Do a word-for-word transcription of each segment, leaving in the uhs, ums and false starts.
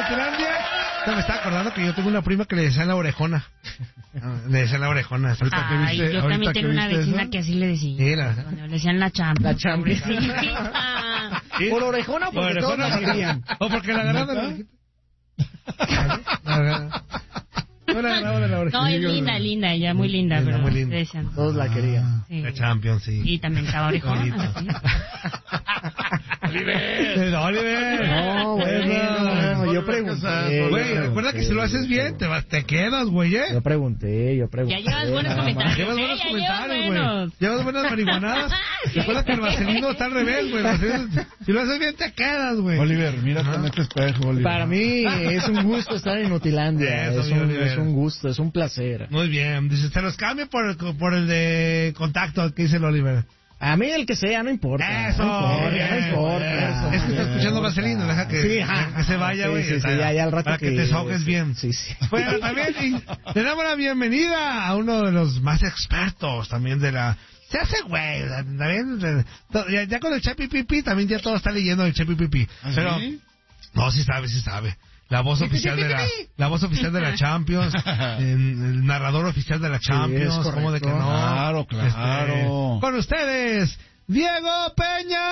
Nutilandia. No, me estaba acordando que yo tengo una prima que le decía la orejona. Le decían la orejona. Ay, viste, yo también tengo una vecina eso, que así le decía. Era. Cuando le decían la champa. La champa. ¿Sí? ¿Por orejona o porque por todos la querían? O porque la agarraban. No la agarraban de la orejona. No, es linda, linda, ella muy linda, linda pero muy linda. Decían, todos la querían. Sí. La Champions, sí. Y también estaba orejona. Oliver. Oliver. No, bueno, yo pregunté. Güey, recuerda que si lo haces bien, te, vas, te quedas, güey, ¿eh? Yo pregunté, yo pregunté. Ya llevas buenos comentarios. Llevas buenos ya comentarios, güey. Buenos. Llevas buenas marihuanadas. Recuerda que el vaselino está al revés, güey. Si lo haces bien, te quedas, güey. Oliver, mírate en este espejo, Oliver. Para mí es un gusto estar en Nutilandia. Eso, es, un, es un gusto, es un placer. Muy bien. Dice, se los cambio por el, por el de contacto que dice el Oliver. A mí el que sea, no importa. Eso, no importa, bien, no importa. Es que está escuchando vaselino, deja que, sí, que se vaya, güey. Sí, sí, sí, ya, ya al rato para que, que te desahogues sí, bien. Sí, sí. Bueno, también y, le damos la bienvenida a uno de los más expertos también de la... Se hace güey, también, ya, ya con el Chepi Pipi también ya todo está leyendo el Chepi Pipi. Pero, ¿sí? No, sí sabe, sí sabe. La voz oficial de la, la voz oficial de la Champions, el narrador oficial de la Champions, sí, ¿cómo de que no? Claro, claro. Este, con ustedes, Diego Peña.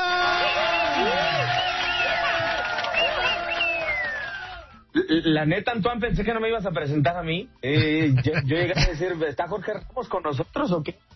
La neta, Antoine, pensé que no me ibas a presentar a mí. Eh, yo, yo llegué a decir, ¿está Jorge Ramos con nosotros o qué?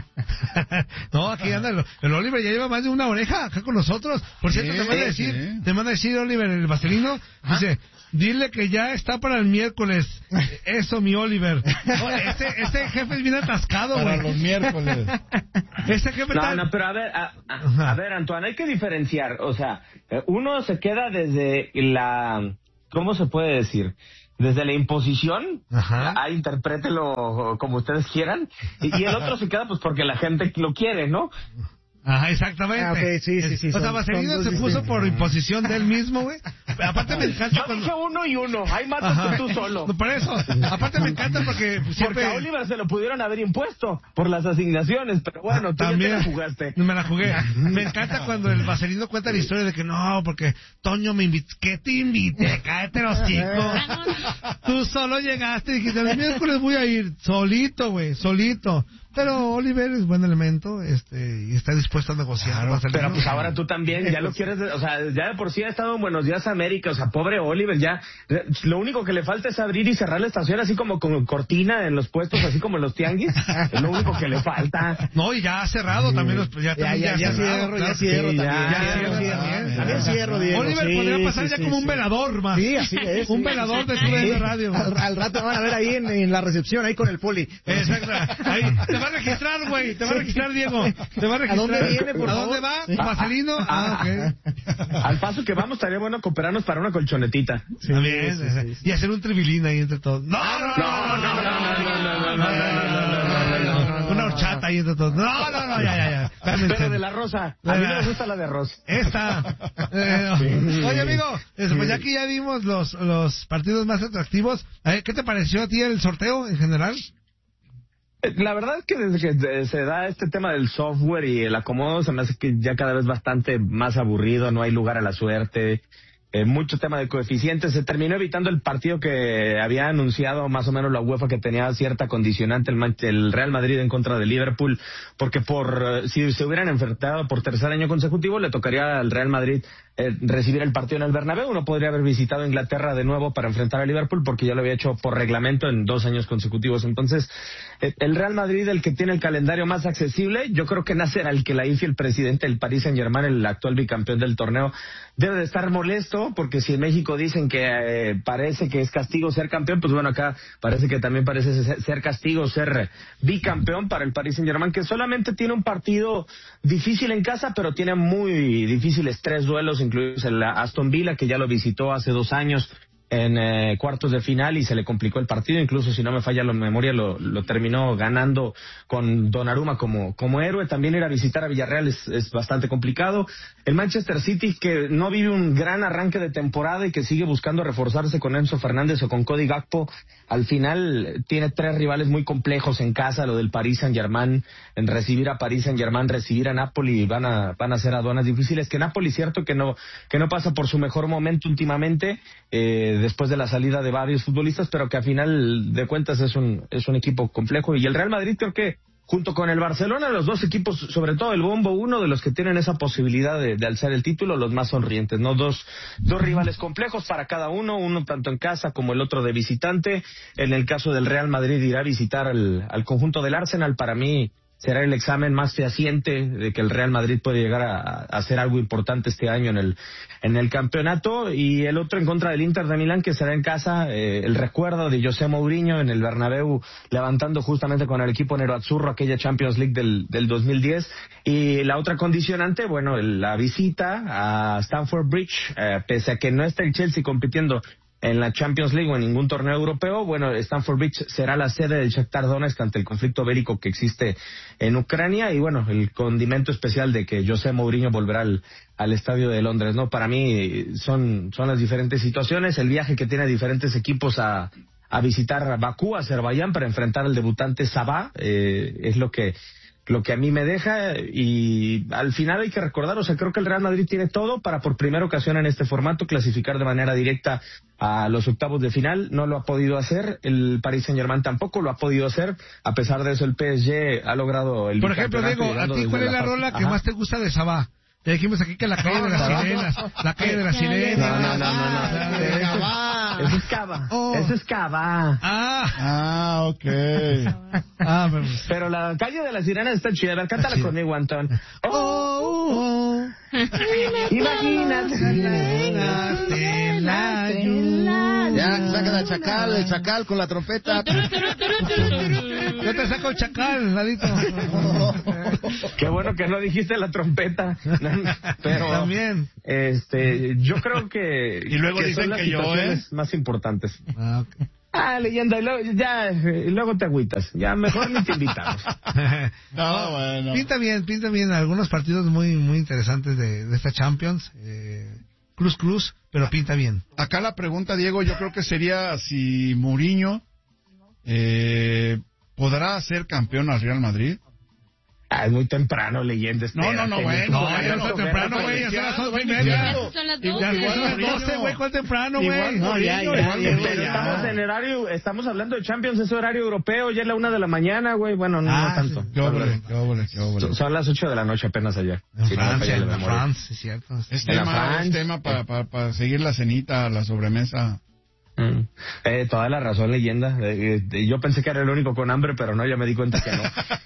No, aquí anda el, el Oliver, ya lleva más de una oreja acá con nosotros. Por cierto, sí, te manda a decir, sí. te manda a decir Oliver, el vaselino, ¿ah? Dice, dile que ya está para el miércoles. Eso, mi Oliver. No, este, este jefe es bien atascado, güey. Para los miércoles. Este jefe no, está... no, pero a ver, a, a, a ver, Antoine, hay que diferenciar. O sea, uno se queda desde la... ¿Cómo se puede decir? Desde la imposición, ajá, a interprételo como ustedes quieran, y, y el otro se queda pues porque la gente lo quiere, ¿no? Ajá, exactamente. Ah, okay, sí, sí, sí. O sea, Vaselino se puso por imposición de él mismo, güey. Aparte me encanta Yo cuando... dije uno y uno, hay más que tú solo. Por eso, aparte me encanta porque siempre... Porque a Oliver se lo pudieron haber impuesto por las asignaciones, pero bueno, tú también ya te la jugaste. Me la jugué. Me encanta cuando el Vaselino cuenta la historia de que no, porque Toño me invitó. ¿Qué te invité? Cállate los chicos. Tú solo llegaste y dijiste, el miércoles voy a ir solito, güey, solito. Pero Oliver es buen elemento, este, y está dispuesto a negociar. Claro, pero pues ahora tú también, ya lo quieres, o sea, ya de por sí ha estado en Buenos Días América, o sea, pobre Oliver, ya, lo único que le falta es abrir y cerrar la estación, así como con cortina en los puestos, así como en los tianguis, es lo único que le falta. No, y ya ha cerrado también, los, ya, ya, también ya, ya, ya cierro, ya cierro, sí, también, ya, ya cierro, también, también cierro, Diego. Oliver sí, podría pasar sí, ya sí, como sí. un velador más. Sí, así es. Un sí, velador sí, de tu sí. radio. Al, al rato van a ver ahí en, en la recepción, ahí con el poli. Exacto. Ahí, te va a registrar, güey, te va a registrar, Diego. Te va a registrar. ¿A dónde viene, por ¿A favor? dónde va? ¿Sí? ¿Vaselino? Ah, ok. Al paso que vamos, estaría bueno cooperarnos para una colchonetita. Sí, bien, sí, sí, sí. Y hacer un tribilín ahí entre todos. No, no, no, no, no, no, no, no, no, una horchata ahí entre todos. No, no, no, ya, ya, ya. Pero de la rosa. A mí me gusta la de arroz. Esta. Eh, oye, amigo, pues ya que ya vimos los, los partidos más atractivos, ¿qué te pareció a ti el sorteo en general? La verdad es que desde que se da este tema del software y el acomodo, se me hace que ya cada vez bastante más aburrido, no hay lugar a la suerte, eh, mucho tema de coeficientes. Se terminó evitando el partido que había anunciado más o menos la UEFA, que tenía cierta condicionante el, el Real Madrid en contra de Liverpool, porque por si se hubieran enfrentado por tercer año consecutivo, le tocaría al Real Madrid eh, recibir el partido en el Bernabéu. No podría haber visitado Inglaterra de nuevo para enfrentar a Liverpool, porque ya lo había hecho por reglamento en dos años consecutivos. Entonces, eh, el Real Madrid, el que tiene el calendario más accesible, yo creo que Nasser Al-Khelaifi, el presidente del Paris Saint-Germain, el actual bicampeón del torneo, debe de estar molesto, porque si en México dicen que eh, parece que es castigo ser campeón, pues bueno, acá parece que también parece ser, ser castigo ser bicampeón para el Paris Saint-Germain, que solamente tiene un partido difícil en casa, pero tiene muy difíciles tres duelos, incluidos el Aston Villa, que ya lo visitó hace dos años en eh, cuartos de final y se le complicó el partido, incluso si no me falla la memoria lo, lo terminó ganando con Donnarumma como, como héroe. También ir a visitar a Villarreal es, es bastante complicado. El Manchester City, que no vive un gran arranque de temporada y que sigue buscando reforzarse con Enzo Fernández o con Cody Gakpo, al final tiene tres rivales muy complejos en casa, lo del Paris Saint-Germain, en recibir a Paris Saint-Germain, recibir a Napoli, van a van a ser aduanas difíciles, que Napoli cierto que no que no pasa por su mejor momento últimamente, eh, después de la salida de varios futbolistas, pero que a final de cuentas es un es un equipo complejo. Y el Real Madrid creo que junto con el Barcelona, los dos equipos, sobre todo el Bombo, uno de los que tienen esa posibilidad de, de alzar el título, los más sonrientes, ¿no? Dos, dos rivales complejos para cada uno, uno tanto en casa como el otro de visitante. En el caso del Real Madrid irá a visitar al, al conjunto del Arsenal. Para mí será el examen más fehaciente de que el Real Madrid puede llegar a, a hacer algo importante este año en el en el campeonato. Y el otro en contra del Inter de Milán, que será en casa, eh, el recuerdo de José Mourinho en el Bernabéu, levantando justamente con el equipo nerazzurro aquella Champions League del, del dos mil diez. Y la otra condicionante, bueno, el, la visita a Stamford Bridge, eh, pese a que no está el Chelsea compitiendo en la Champions League o en ningún torneo europeo, bueno, Stamford Bridge será la sede del Shakhtar Donetsk ante el conflicto bélico que existe en Ucrania. Y bueno, el condimento especial de que José Mourinho volverá al, al estadio de Londres, ¿no? Para mí son, son las diferentes situaciones, el viaje que tiene diferentes equipos a, a visitar Bakú, Azerbaiyán, para enfrentar al debutante Sabah, eh, es lo que lo que a mí me deja. Y al final hay que recordar, o sea, creo que el Real Madrid tiene todo para por primera ocasión en este formato clasificar de manera directa a los octavos de final. No lo ha podido hacer, el Paris Saint-Germain tampoco lo ha podido hacer. A pesar de eso, el P S G ha logrado el Por ejemplo, Diego, ¿a ti cuál es la rola que más te gusta de Sabah? Ya dijimos aquí que la calle de las sirenas, la calle de las sirenas. No, no, no, no, no. Eso es Cava. Oh. Eso es Cava. Ah, Ah, ok. ah, pero... Pero la calle de las sirenas está chida. A ver, cántala Sí. conmigo, Antón. Oh, oh, Imagínate. imagínate la lluvia. Ya, saca el chacal, el chacal con la trompeta. Yo te saco el chacal, ladito. Qué bueno que no dijiste la trompeta. Pero También. este, yo creo que Y luego que dicen son las que yo, situaciones más importantes. Ah, ok. Ah, leyenda, y luego, ya, eh, luego te agüitas. Ya mejor ni te invitamos. No, bueno. Pinta bien, pinta bien. Algunos partidos muy muy interesantes de, de esta Champions. Eh, cruz, cruz, pero pinta bien. Acá la pregunta, Diego, yo creo que sería si Mourinho eh, podrá ser campeón al Real Madrid. Ah, es muy temprano, leyenda. No, no, no, espérate, bueno, No, no, ya no, está no, temprano, no, güey. Ya no, son las no, once y no, media. no, Son las Ya doce. son las doce, güey. ¿Cuál temprano, güey? Igual, No, ya, Mourinho, ya, igual ya, Mourinho, Pero ya. estamos en horario, estamos hablando de Champions, es horario europeo, ya es la una de la mañana, güey. Bueno, no, Ah, no tanto. sí. Qué óvole, qué óvole, qué óvole. Son- Son las ocho de la noche apenas allá. En si no me Francia, falla la en memoria. Francia, sí, cierto. Es En la tema, es France. tema para, para, para seguir la cenita, la sobremesa. Mm. Eh, toda la razón, leyenda. Eh, eh, yo pensé que era el único con hambre, pero no, ya me di cuenta que no.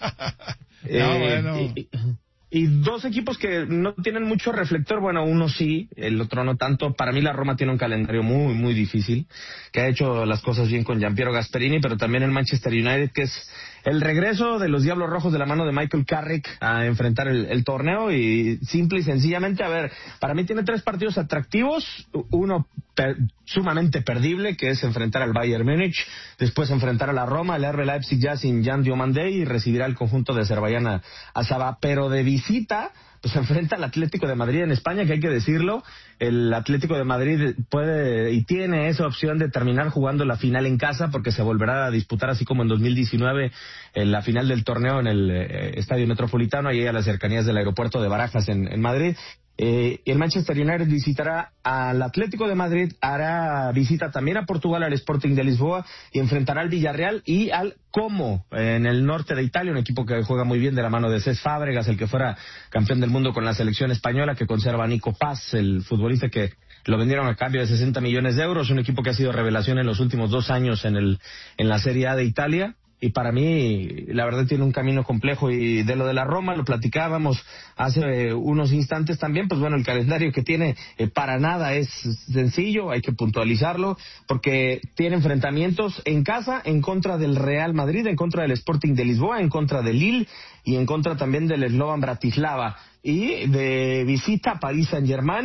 No, bueno. y, y- y dos equipos que no tienen mucho reflector, bueno, uno sí, el otro no tanto. Para mí la Roma tiene un calendario muy, muy difícil, que ha hecho las cosas bien con Giampiero Gasperini, pero también el Manchester United, que es el regreso de los Diablos Rojos de la mano de Michael Carrick a enfrentar el, el torneo. Y simple y sencillamente, a ver, para mí tiene tres partidos atractivos, uno per- sumamente perdible, que es enfrentar al Bayern Múnich, después enfrentar a la Roma, el R B Leipzig ya sin Jan Diomandé, y recibirá el conjunto de Azerbaiyán a, a Sabah. Pero de visita, pues se enfrenta al Atlético de Madrid en España, que hay que decirlo, el Atlético de Madrid puede y tiene esa opción de terminar jugando la final en casa, porque se volverá a disputar así como en dos mil diecinueve en la final del torneo en el eh, Estadio Metropolitano, ahí a las cercanías del aeropuerto de Barajas en, en Madrid. Eh, el Manchester United visitará al Atlético de Madrid, hará visita también a Portugal, al Sporting de Lisboa, y enfrentará al Villarreal y al Como en el norte de Italia, un equipo que juega muy bien de la mano de Cesc Fábregas, el que fuera campeón del mundo con la selección española, que conserva a Nico Paz, el futbolista que lo vendieron a cambio de sesenta millones de euros, un equipo que ha sido revelación en los últimos dos años en el en la Serie A de Italia. Y para mí, la verdad, tiene un camino complejo. Y de lo de la Roma, lo platicábamos hace eh, unos instantes también, pues bueno, el calendario que tiene eh, para nada es sencillo, hay que puntualizarlo, porque tiene enfrentamientos en casa en contra del Real Madrid, en contra del Sporting de Lisboa, en contra del Lille y en contra también del Slovan Bratislava. Y de visita a Paris Saint-Germain,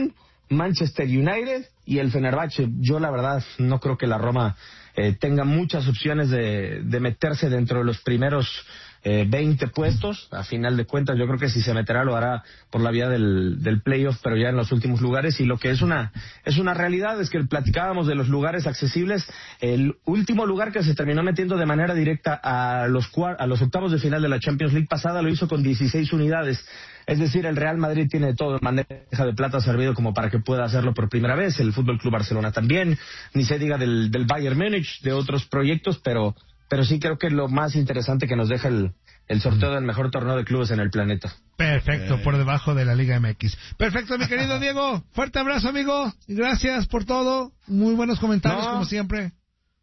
Manchester United y el Fenerbahce. Yo la verdad no creo que la Roma eh, tenga muchas opciones de, de meterse dentro de los primeros eh, veinte puestos. A final de cuentas, yo creo que si se meterá lo hará por la vía del, del playoff, pero ya en los últimos lugares. Y lo que es una es una realidad es que platicábamos de los lugares accesibles. El último lugar que se terminó metiendo de manera directa a los cuar- a los octavos de final de la Champions League pasada lo hizo con dieciséis unidades. Es decir, el Real Madrid tiene todo en bandeja de plata servido como para que pueda hacerlo por primera vez. El Fútbol Club Barcelona también. Ni se diga del, del Bayern Múnich, de otros proyectos, pero pero sí creo que es lo más interesante que nos deja el, el sorteo del mejor torneo de clubes en el planeta. Perfecto, por debajo de la Liga M X. Perfecto, mi querido Diego. Fuerte abrazo, amigo. Gracias por todo. Muy buenos comentarios, No. como siempre.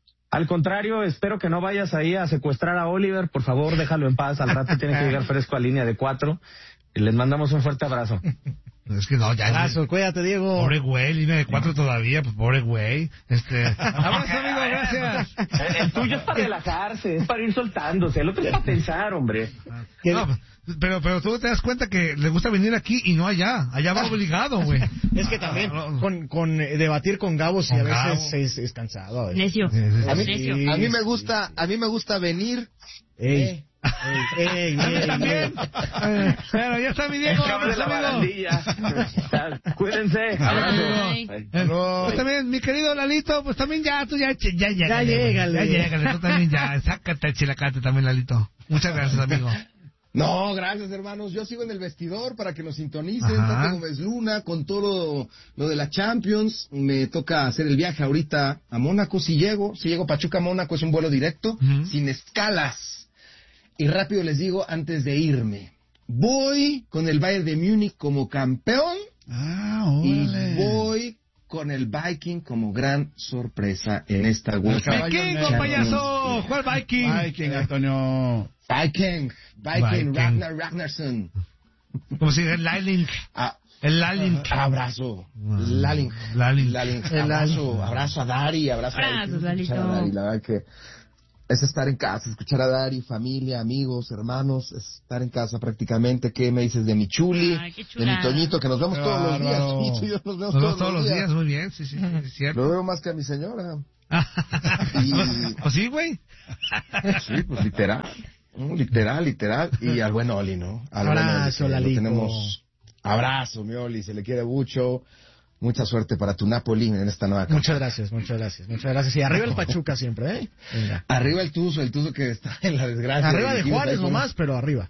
Al contrario, espero que no vayas ahí a secuestrar a Oliver. Por favor, déjalo en paz. Al rato tiene que llegar fresco a línea de cuatro. Y les mandamos un fuerte abrazo. Es que no, ya. Abrazo, cuídate, Diego. Pobre güey, línea de cuatro todavía, pues pobre güey. Este, abrazo, amigo, gracias. El, el tuyo es para relajarse, es para ir soltándose. El otro es para pensar, hombre. No, pero, pero tú te das cuenta que le gusta venir aquí y no allá. Allá va obligado, güey. Es que también con, con eh, debatir con Gabo sí, Con a veces Gabo. es, es cansado. a veces. Necio. Sí, sí, sí. A mí, Necio. a mí me gusta, a mí me gusta venir. Ey, ey, ey, ey, También. Eh, Pero ya está mi Diego. El chavo de la abrazo, amigo. barandilla. Cuídense. Abrazo. Ay. Eh, pues también, mi querido Lalito, pues también ya, tú ya, ya, ya, Ya llégale. Ya llégale, tú también ya, sácate el chilacate también, Lalito. Muchas gracias, amigo. No, gracias, hermanos. Yo sigo en el vestidor para que nos sintonicen. Ajá. Tati Gómez Luna, con todo lo, lo de la Champions. Me toca hacer el viaje ahorita a Mónaco. Si llego, si llego Pachuca a Mónaco, es un vuelo directo, Ujú. sin escalas. Y rápido les digo, antes de irme, voy con el Bayern de Múnich como campeón Ah, y órale. voy con el Viking como gran sorpresa en esta UEFA. caballo Vikingo, negro. payaso. ¿Cuál Viking? Viking, Antonio. Viking, Viking, Viking. Ragnar Ragnarsson. Como si el Laling. Ah, El Laling. abrazo. Laling. Laling. Laling. El Abrazo, Laling. abrazo a Dari, abrazo a Dari. Abrazos, Quiero escuchar a Lalito. Dari, la verdad que es estar en casa, escuchar a Dari, familia, amigos, hermanos, es estar en casa prácticamente. ¿Qué me dices de mi Chuli? Ay, qué De chulada. mi Toñito, que nos vemos Qué todos los días. bárbaro. Toñito y yo nos vemos Nos todos, vemos todos los días, muy bien, sí, sí, sí, es cierto. Lo veo más que a mi señora. Y- Pues sí, güey. Sí, pues literal. Mm, Literal, literal. Y al buen Oli, ¿no? Al buen Oli, Abrazo, que lo Lalito. tenemos. Abrazo, mi Oli, se le quiere mucho. Mucha suerte para tu Napoli en esta nueva campaña. Muchas gracias, muchas gracias, muchas gracias. Y arriba el Pachuca siempre, ¿eh? Venga. Arriba el Tuzo, el Tuzo que está en la desgracia. Arriba de Dijimos, Juárez ahí con- nomás, pero arriba.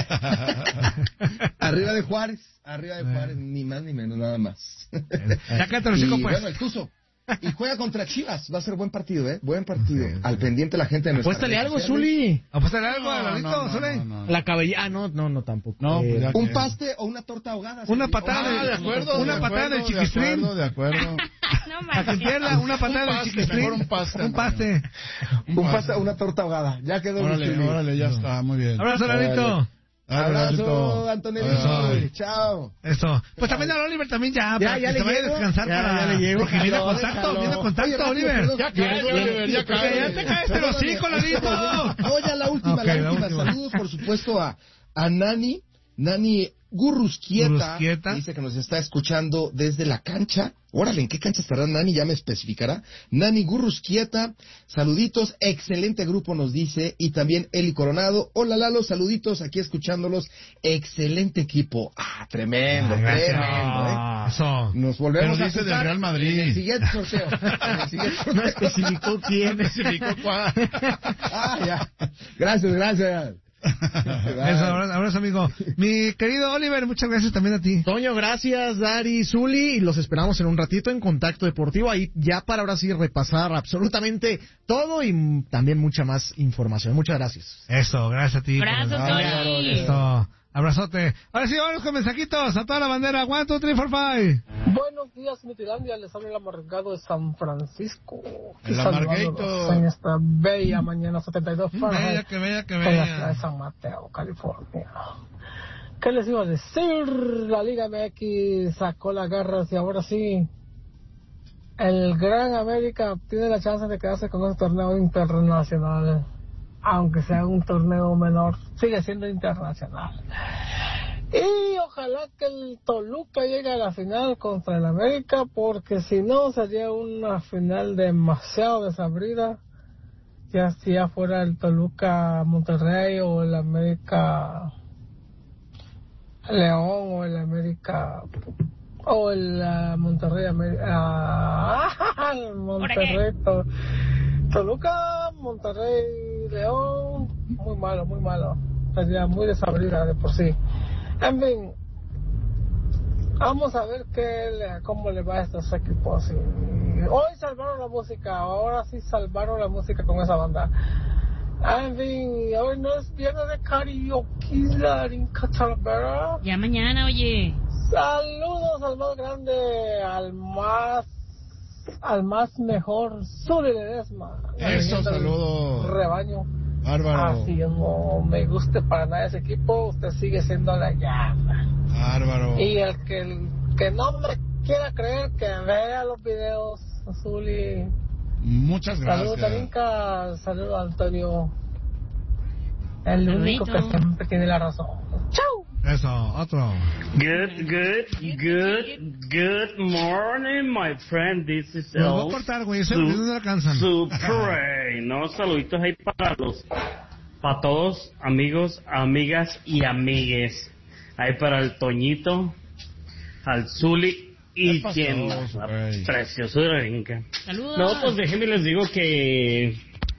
Arriba de Juárez, arriba de Juárez, ni más ni menos, nada más. Ya cállate los Y hocico, pues. bueno, el Tuzo. Y juega contra Chivas, va a ser buen partido, ¿eh? Buen partido. Al pendiente la gente de nuestra Apuéstale algo, Zuli. Apóstale algo, No, Lalito, no, no, Zule. no, no. La cabellera. Ah, no, no, no, tampoco. No, pues Eh, ya Un que- paste o una torta ahogada. Una sí. patada Ah, de- de acuerdo. una de patada acuerdo, del chiquistrín. De acuerdo, de acuerdo. No Para que manches. pierda una patada Un de paste, chiquistrín. mejor un paste, Un paste. Un paste o una torta ahogada. Ya quedó mi Órale, Chuli. órale, ya está, muy bien. Abrazo, Lalito. Abrazo, Antonelli. Abrazo. Chao. Eso. Pues también al Oliver también ya. Ya, para ya que le se vaya a llego. descansar Ya, para... ya le llego. Porque viene a Déjalo, contacto, déjalo. viene a contacto, Oye, rápido, Oliver. perdón. Ya cállate, Oliver, ya Que ya te cállate. caes el hocico, Lalito. No, ya la última, Ok, la, la última. última. Saludos, por supuesto, a, a Nani, Nani Gurrusquieta, Gurrusquieta. que dice que nos está escuchando desde la cancha. Órale, ¿en qué cancha estará Nani? Ya me especificará. Nani Gurrusquieta, saluditos, excelente grupo nos dice. Y también Eli Coronado. Hola Lalo, saluditos, aquí escuchándolos. Excelente equipo. Ah, tremendo, Ah, gracias. tremendo, ¿eh? Ah, Eso. Nos volvemos Pero a dice del escuchar Real Madrid. en el siguiente sorteo. En el siguiente sorteo. No especificó quién. Especificó cuál. Ah, ya. Gracias, gracias. Eso, abrazo, abrazo, amigo. Mi querido Oliver, muchas gracias también a ti. Toño, gracias, Dari, Zuli, y los esperamos en un ratito en Contacto Deportivo, ahí ya para ahora sí repasar absolutamente todo y mm, también mucha más información. Muchas gracias. Eso, gracias a ti. Abrazos, por el- Tony. Eso. Abrazote. Ahora sí, vamos con mensajitos a toda la bandera. One, two, three, four, five. Buenos días, Mitilandia. Les habla el amargado de San Francisco. El Saludándolos amarguito. en esta bella mañana setenta y dos Bella, Fahrenheit que bella, que en la ciudad de bella. San Mateo, California. ¿Qué les iba a decir? La Liga M X sacó las garras y ahora sí el Gran América tiene la chance de quedarse con ese torneo internacional. Aunque sea un torneo menor, sigue siendo internacional. Y ojalá que el Toluca llegue a la final contra el América, porque si no sería una final demasiado desabrida, ya si ya fuera el Toluca Monterrey o el América León o el América o el uh, Monterrey América uh, Monterrey to, Toluca Monterrey León, muy malo, muy malo, sería muy desabrida de por sí. En fin, vamos a ver qué le, cómo le va a estos equipos. Y hoy salvaron la música, ahora sí salvaron la música con esa banda. En fin, hoy no es viernes de karaoke, Larinka Talavera. Ya mañana, oye. Saludos al más grande, al más, al más mejor, Zuli Ledesma. Eso, saludos. Rebaño. Bárbaro. Así es, no me guste para nada ese equipo, usted sigue siendo la llama. Bárbaro. Y el que, el que no me quiera creer, que vea los videos, Zuli. Muchas gracias. Saludos, Tarinka. Saludos, Antonio. El Saludito. único que siempre tiene la razón. ¡Chau! Eso, otro. Good, good, good, good morning, my friend. This is Los voy a El cortar, güey. Ese video no lo alcanzan. Super. No, saluditos ahí para los, para todos, amigos, amigas y amigues. Ahí para el Toñito, al Zuli y ¿Qué pasó, quien más. güey? Precioso de la Rinca. Saludos. No, pues déjenme les digo que...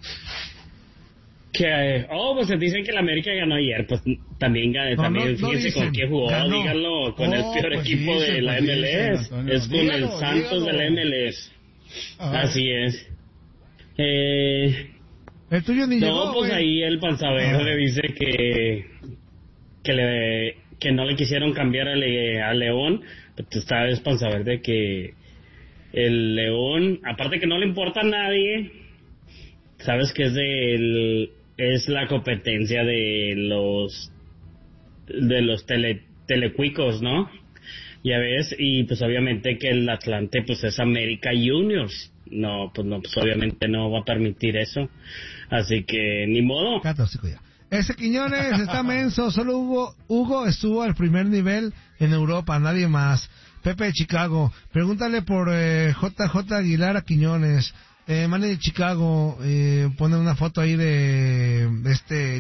Que, oh, pues dicen que el América ganó ayer, pues también gané, No, también no, no fíjense dicen, con qué jugó, ganó. díganlo, con el Oh, peor pues equipo dicen, de la pues M L S, dicen, Antonio. es con el Dígalo, Santos dígalo. de la M L S, Ajá. así es. Eh, El tuyo ni no, llegó, pues güey. ahí el Panzaverde dice que, que le, que no le quisieron cambiar a, Le- a León, pues esta vez Panzaverde que el León, aparte que no le importa a nadie, sabes que es del, es la competencia de los de los tele, telecuicos, ¿no? Ya ves, y pues obviamente que el Atlante pues es América Juniors. No, pues no, pues obviamente no va a permitir eso. Así que ni modo. Cállate, hocico, ya. Ese Quiñones está menso. Solo Hugo, Hugo estuvo al primer nivel en Europa, nadie más. Pepe de Chicago. Pregúntale por eh, J J Aguilar a Quiñones. Eh, Manny de Chicago eh, pone una foto ahí de, de este